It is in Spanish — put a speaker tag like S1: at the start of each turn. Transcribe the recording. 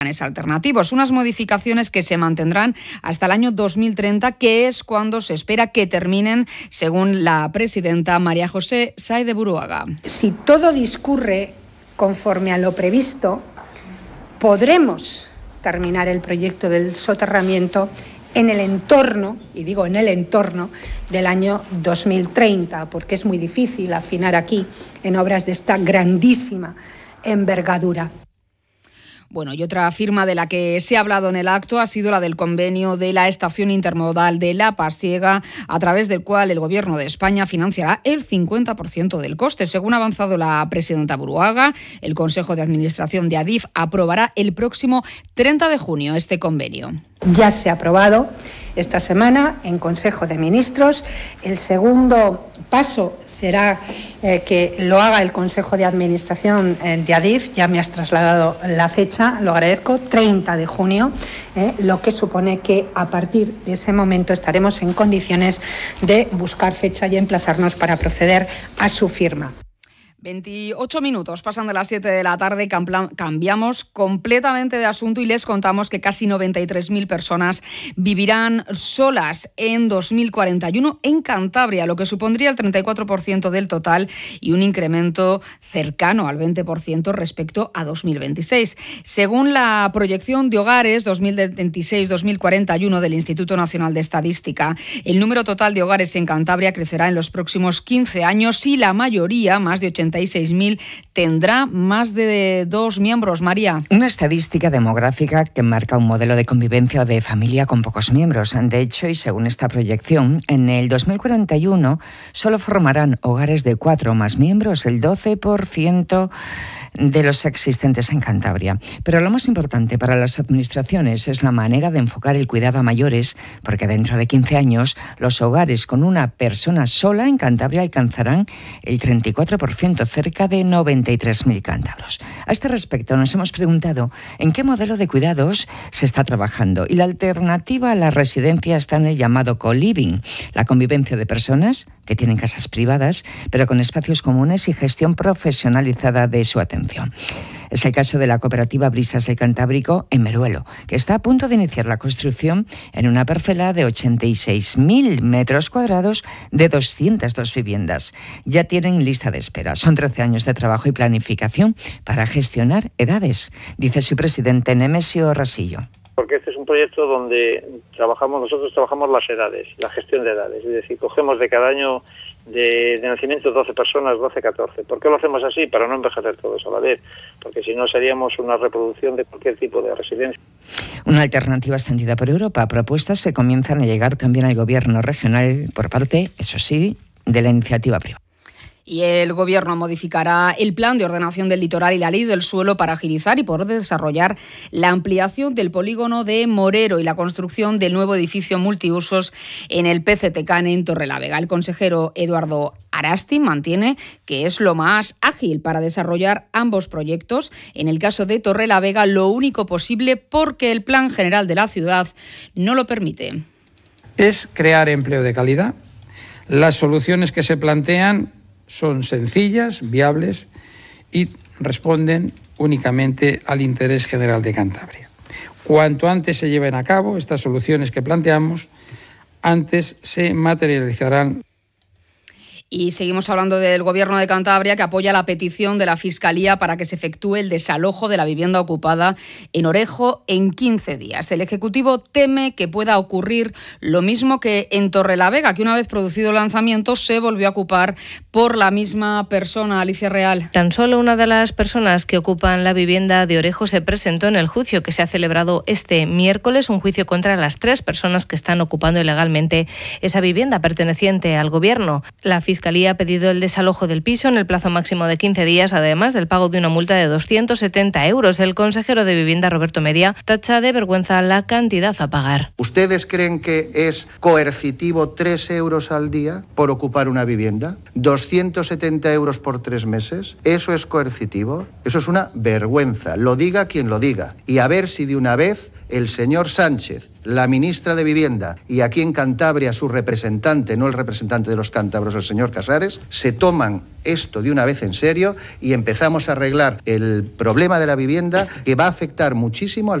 S1: alternativos, unas modificaciones que se mantendrán hasta el año 2030, que es cuando se espera que terminen, según la presidenta María José Sáez de Buruaga.
S2: Si todo discurre conforme a lo previsto, podremos terminar el proyecto del soterramiento en el entorno, y digo en el entorno, del año 2030, porque es muy difícil afinar aquí en obras de esta grandísima envergadura.
S1: Bueno, y otra firma de la que se ha hablado en el acto ha sido la del convenio de la estación intermodal de La Pasiega, a través del cual el Gobierno de España financiará el 50% del coste. Según ha avanzado la presidenta Buruaga, el Consejo de Administración de Adif aprobará el próximo 30 de junio este convenio.
S2: Ya se ha aprobado esta semana en Consejo de Ministros. El segundo paso será que lo haga el Consejo de Administración de Adif. Ya me has trasladado la fecha, lo agradezco, 30 de junio, lo que supone que a partir de ese momento estaremos en condiciones de buscar fecha y emplazarnos para proceder a su firma.
S1: 28 minutos, pasan de las 7 de la tarde, cambiamos completamente de asunto y les contamos que casi 93.000 personas vivirán solas en 2041 en Cantabria, lo que supondría el 34% del total y un incremento cercano al 20% respecto a 2026. Según la proyección de hogares 2026-2041 del Instituto Nacional de Estadística, el número total de hogares en Cantabria crecerá en los próximos 15 años y la mayoría, más de 86.000, tendrá más de 2 miembros. María.
S3: Una estadística demográfica que marca un modelo de convivencia o de familia con pocos miembros. De hecho, y según esta proyección, en el 2041 solo formarán hogares de 4 o más miembros, el 12% de los existentes en Cantabria. Pero lo más importante para las administraciones es la manera de enfocar el cuidado a mayores, porque dentro de 15 años los hogares con una persona sola en Cantabria alcanzarán el 34%, cerca de 93.000 cántabros. A este respecto nos hemos preguntado en qué modelo de cuidados se está trabajando, y la alternativa a la residencia está en el llamado co-living, la convivencia de personas que tienen casas privadas, pero con espacios comunes y gestión profesionalizada de su atención. Es el caso de la cooperativa Brisas del Cantábrico en Meruelo, que está a punto de iniciar la construcción en una parcela de 86.000 metros cuadrados de 202 viviendas. Ya tienen lista de espera. Son 13 años de trabajo y planificación para gestionar edades, dice su presidente Nemesio Rasillo.
S4: Porque este es un proyecto donde nosotros trabajamos las edades, la gestión de edades. Es decir, cogemos de cada año de nacimiento 12 personas, 12, 14. ¿Por qué lo hacemos así? Para no envejecer todos a la vez, porque si no seríamos una reproducción de cualquier tipo de residencia.
S3: Una alternativa extendida por Europa. Propuestas que comienzan a llegar también al gobierno regional por parte, eso sí, de la iniciativa privada.
S1: Y el Gobierno modificará el plan de ordenación del litoral y la ley del suelo para agilizar y poder desarrollar la ampliación del polígono de Morero y la construcción del nuevo edificio multiusos en el PCTCAN en Torrelavega. El consejero Eduardo Arasti mantiene que es lo más ágil para desarrollar ambos proyectos. En el caso de Torrelavega, lo único posible porque el Plan General de la ciudad no lo permite.
S5: Es crear empleo de calidad. Las soluciones que se plantean son sencillas, viables y responden únicamente al interés general de Cantabria. Cuanto antes se lleven a cabo estas soluciones que planteamos, antes se materializarán.
S1: Y seguimos hablando del Gobierno de Cantabria, que apoya la petición de la Fiscalía para que se efectúe el desalojo de la vivienda ocupada en Orejo en 15 días. El Ejecutivo teme que pueda ocurrir lo mismo que en Torrelavega, que una vez producido el lanzamiento se volvió a ocupar por la misma persona. Alicia Real.
S6: Tan solo una de las personas que ocupan la vivienda de Orejo se presentó en el juicio que se ha celebrado este miércoles, un juicio contra las 3 personas que están ocupando ilegalmente esa vivienda perteneciente al Gobierno. La Fiscalía ha pedido el desalojo del piso en el plazo máximo de 15 días, además del pago de una multa de 270 euros. El consejero de Vivienda, Roberto Media, tacha de vergüenza la cantidad a pagar.
S7: ¿Ustedes creen que es coercitivo 3 euros al día por ocupar una vivienda? ¿270 euros por 3 meses? ¿Eso es coercitivo? Eso es una vergüenza, lo diga quien lo diga. Y a ver si de una vez el señor Sánchez la ministra de Vivienda y aquí en Cantabria su representante, no el representante de los cántabros, el señor Casares, se toman esto de una vez en serio y empezamos a arreglar el problema de la vivienda que va a afectar muchísimo al